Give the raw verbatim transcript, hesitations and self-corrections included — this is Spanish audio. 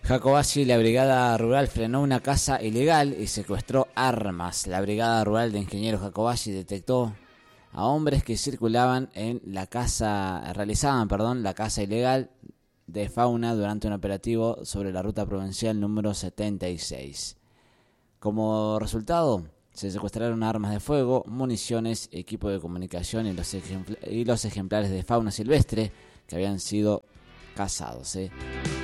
Jacobacci y la Brigada Rural frenó una caza ilegal y secuestró armas. La Brigada Rural de Ingenieros Jacobacci detectó a hombres que circulaban en la caza, realizaban, perdón, la caza ilegal de fauna durante un operativo sobre la ruta provincial número setenta y seis. Como resultado, se secuestraron armas de fuego, municiones, equipo de comunicación y los, ejempl- y los ejemplares de fauna silvestre que habían sido cazados, ¿eh?